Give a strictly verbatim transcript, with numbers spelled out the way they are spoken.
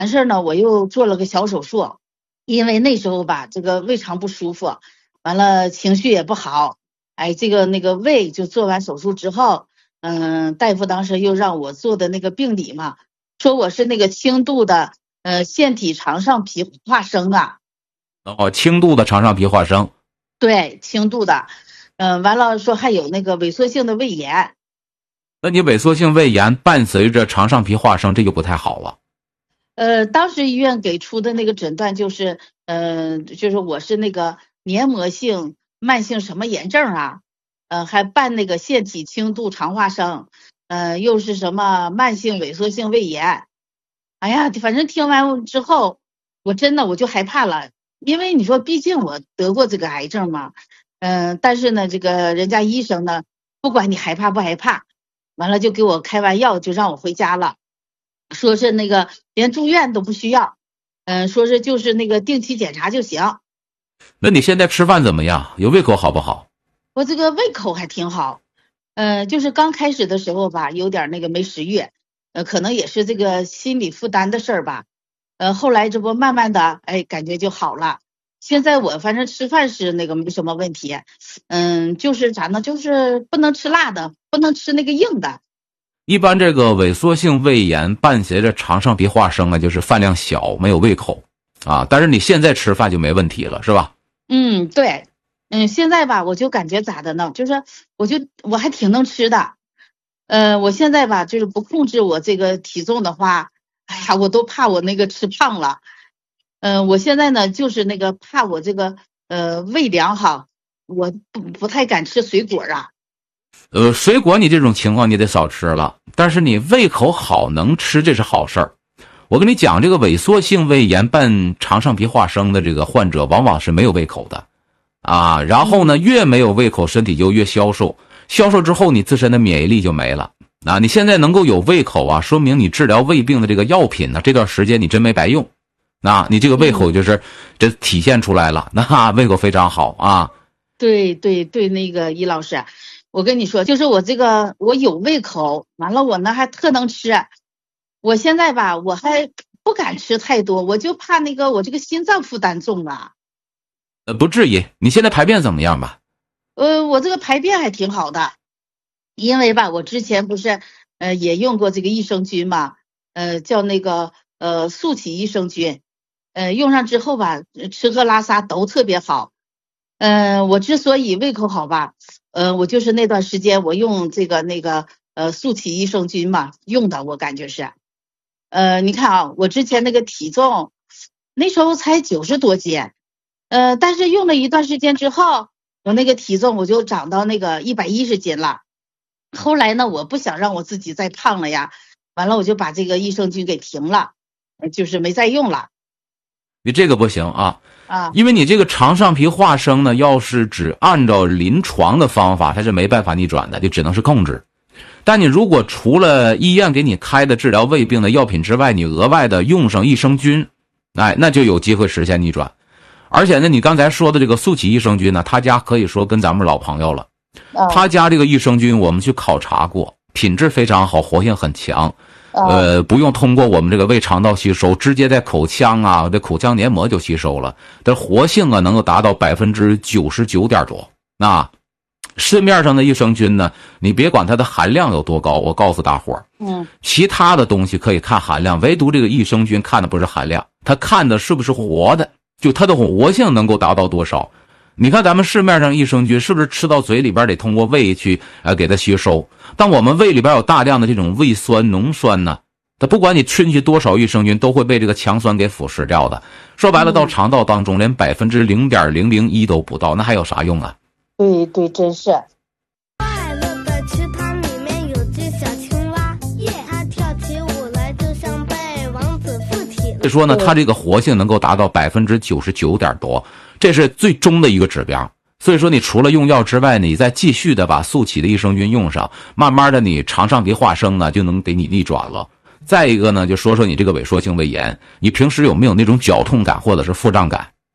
完事儿呢，我又做了个小手术，因为那时候吧，这个胃肠不舒服，完了情绪也不好，哎，这个那个胃就做完手术之后，嗯，大夫当时又让我做的那个病理嘛，说我是那个轻度的呃腺体肠上皮化生啊。 哦，轻度的肠上皮化生。 对，轻度的，嗯、呃，完了说还有那个萎缩性的胃炎。 那你萎缩性胃炎伴随着肠上皮化生，这就不太好了。 呃，当时医院给出的那个诊断就是，呃，就是我是那个黏膜性慢性什么炎症啊，呃，还伴那个腺体轻度肠化生，呃，又是什么慢性萎缩性胃炎。哎呀，反正听完之后，我真的我就害怕了，因为你说毕竟我得过这个癌症嘛，嗯、呃，但是呢，这个人家医生呢，不管你害怕不害怕，完了就给我开完药就让我回家了。说是那个连住院都不需要，嗯、呃，说是就是那个定期检查就行。 那你现在吃饭怎么样？有胃口好不好？ 我这个胃口还挺好，呃，就是刚开始的时候吧，有点那个没食欲，呃，可能也是这个心理负担的事儿吧，呃，后来这不慢慢的，哎，感觉就好了。现在我反正吃饭是那个没什么问题，嗯，就是咋呢，就是不能吃辣的，不能吃那个硬的。 一般这个萎缩性胃炎伴随着肠上皮化生啊，就是饭量小，没有胃口啊。但是你现在吃饭就没问题了，是吧？ 嗯，对，嗯，现在吧，我就感觉咋的呢？就是我就我还挺能吃的，呃，我现在吧，就是不控制我这个体重的话，哎呀，我都怕我那个吃胖了。嗯、呃，我现在呢，就是那个怕我这个呃胃凉哈，我不不太敢吃水果啊。 呃，水果你这种情况你得少吃了，但是你胃口好能吃，这是好事儿。我跟你讲，这个萎缩性胃炎伴肠上皮化生的这个患者，往往是没有胃口的啊。然后呢，越没有胃口，身体就越消瘦，消瘦之后，你自身的免疫力就没了啊。你现在能够有胃口啊，说明你治疗胃病的这个药品呢，这段时间你真没白用。那你这个胃口就是这体现出来了，那胃口非常好啊。 对对对，那个易老师，我跟你说，就是我这个我有胃口，完了我呢还特能吃。我现在吧，我还不敢吃太多，我就怕那个我这个心脏负担重啊。 呃，不至于。你现在排便怎么样吧？ 呃，我这个排便还挺好的，因为吧，我之前不是呃也用过这个益生菌嘛，呃叫那个呃速起益生菌，呃用上之后吧，吃喝拉撒都特别好。嗯、呃，我之所以胃口好吧，呃，我就是那段时间我用这个那个呃速起益生菌嘛用的，我感觉是。呃，你看啊，我之前那个体重那时候才九十多斤，呃，但是用了一段时间之后，我那个体重我就长到那个一百一十斤了。后来呢，我不想让我自己再胖了呀，完了我就把这个益生菌给停了，就是没再用了。 你这个不行啊， 啊， 因为你这个肠上皮化生呢，要是只按照临床的方法，它是没办法逆转的，就只能是控制。但你如果除了医院给你开的治疗胃病的药品之外，你额外的用上益生菌，哎，那就有机会实现逆转。而且呢，你刚才说的这个速起益生菌呢，他家可以说跟咱们老朋友了。他家这个益生菌我们去考察过，品质非常好，活性很强。呃，不用通过我们这个胃肠道吸收，直接在口腔啊，这口腔黏膜就吸收了。这活性啊，能够达到百分之九十九点多。那市面上的益生菌呢，你别管它的含量有多高，我告诉大伙儿， 嗯， 其他的东西可以看含量，唯独这个益生菌看的不是含量，它看的是不是活的，就它的活性能够达到多少。你看咱们市面上益生菌是不是吃到嘴里边得通过胃去呃给它吸收？当我们胃里边有大量的这种胃酸、浓酸呢，它不管你吃进去多少益生菌，都会被这个强酸给腐蚀掉的。说白了，到肠道当中连百分之零点零零一都不到，那还有啥用啊？ 对对，真是。 快乐的池塘里面有只小青蛙，它跳起舞来就像被王子附体了。 所以说呢，它这个活性能够达到百分之九十九点多，这是最终的一个指标。所以说，你除了用药之外，你再继续的把速起的益生菌用上，慢慢的你肠上皮化生呢就能给你逆转了。再一个呢，就说说你这个萎缩性胃炎，你平时有没有那种绞痛感或者是腹胀感？